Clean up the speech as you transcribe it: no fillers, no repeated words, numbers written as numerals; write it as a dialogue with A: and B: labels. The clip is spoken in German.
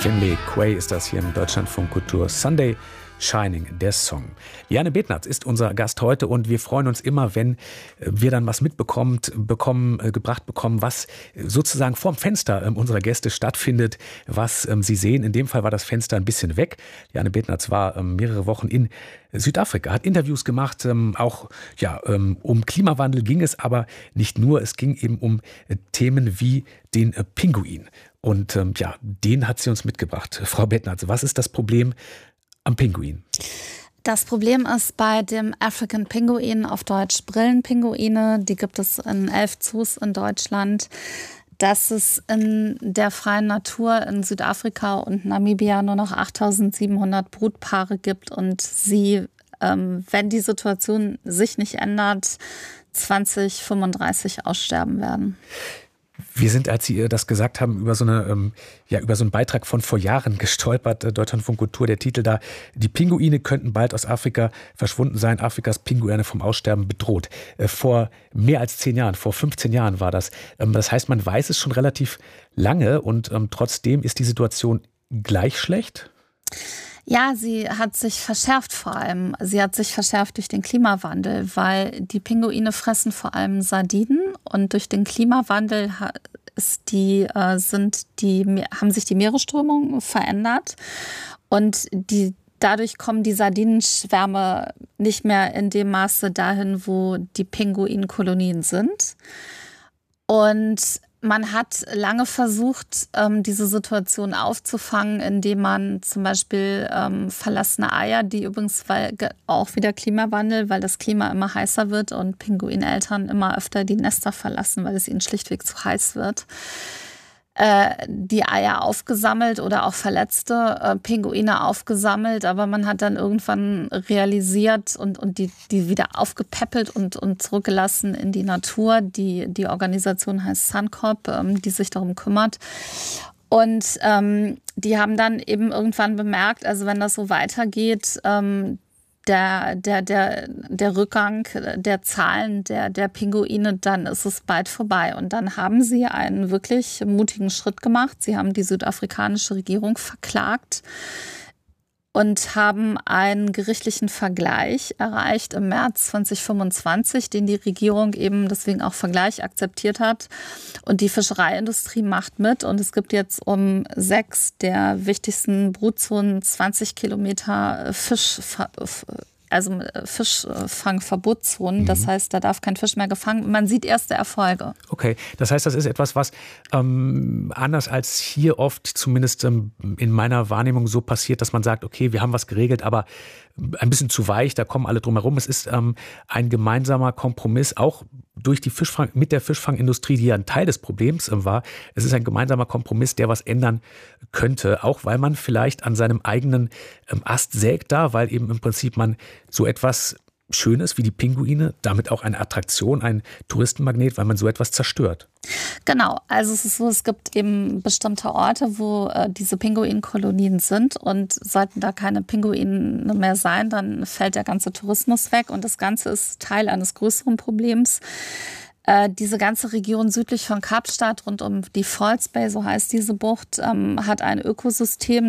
A: Finlay Quay ist das hier im Deutschlandfunk Kultur Sunday Shining, der Song. Liane Betnarz ist unser Gast heute und wir freuen uns immer, wenn wir dann was gebracht bekommen, was sozusagen vorm Fenster unserer Gäste stattfindet, was sie sehen. In dem Fall war das Fenster ein bisschen weg. Liane Betnarz war mehrere Wochen in Südafrika, hat Interviews gemacht, auch um Klimawandel ging es, aber nicht nur, es ging eben um Themen wie den Pinguin. Und den hat sie uns mitgebracht. Frau Betnarz, was ist das Problem am Pinguin?
B: Das Problem ist bei dem African Pinguin, auf Deutsch Brillenpinguine, die gibt es in 11 Zoos in Deutschland, dass es in der freien Natur in Südafrika und Namibia nur noch 8.700 Brutpaare gibt und sie, wenn die Situation sich nicht ändert, 2035 aussterben werden.
A: Wir sind, als Sie das gesagt haben, über so einen Beitrag von vor Jahren gestolpert, Deutschlandfunk Kultur, der Titel da: Die Pinguine könnten bald aus Afrika verschwunden sein, Afrikas Pinguine vom Aussterben bedroht. Vor mehr als 10 Jahren, vor 15 Jahren war das. Das heißt, man weiß es schon relativ lange und trotzdem ist die Situation gleich schlecht?
B: Ja, sie hat sich verschärft vor allem. Sie hat sich verschärft durch den Klimawandel, weil die Pinguine fressen vor allem Sardinen und durch den Klimawandel haben sich die Meeresströmungen verändert und dadurch kommen die Sardinenschwärme nicht mehr in dem Maße dahin, wo die Pinguinkolonien sind. Und man hat lange versucht, diese Situation aufzufangen, indem man zum Beispiel verlassene Eier, die übrigens auch wieder Klimawandel, weil das Klima immer heißer wird und Pinguineltern immer öfter die Nester verlassen, weil es ihnen schlichtweg zu heiß wird, die Eier aufgesammelt oder auch verletzte Pinguine aufgesammelt, aber man hat dann irgendwann realisiert und die wieder aufgepäppelt und zurückgelassen in die Natur. Die Organisation heißt Suncorp, die sich darum kümmert. Und die haben dann eben irgendwann bemerkt, also wenn das so weitergeht, der Rückgang der Zahlen der Pinguine, dann ist es bald vorbei. Und dann haben sie einen wirklich mutigen Schritt gemacht. Sie haben die südafrikanische Regierung verklagt und haben einen gerichtlichen Vergleich erreicht im März 2025, den die Regierung eben deswegen auch Vergleich akzeptiert hat. Und die Fischereiindustrie macht mit. Und es gibt jetzt um 6 der wichtigsten Brutzonen 20 Kilometer Fischfangverbotszonen. Das heißt, da darf kein Fisch mehr gefangen werden. Man sieht erste Erfolge.
A: Okay, das heißt, das ist etwas, was anders als hier oft, zumindest in meiner Wahrnehmung, so passiert, dass man sagt, okay, wir haben was geregelt, aber ein bisschen zu weich, da kommen alle drum herum. Es ist ein gemeinsamer Kompromiss, auch mit der Fischfangindustrie, die ja ein Teil des Problems war. Es ist ein gemeinsamer Kompromiss, der was ändern könnte, auch weil man vielleicht an seinem eigenen Ast sägt da, weil eben im Prinzip man so etwas Schönes wie die Pinguine, damit auch eine Attraktion, ein Touristenmagnet, weil man so etwas zerstört.
B: Genau, also es ist so, es gibt eben bestimmte Orte, wo diese Pinguinkolonien sind und sollten da keine Pinguine mehr sein, dann fällt der ganze Tourismus weg und das Ganze ist Teil eines größeren Problems. Diese ganze Region südlich von Kapstadt rund um die False Bay, so heißt diese Bucht, hat ein Ökosystem,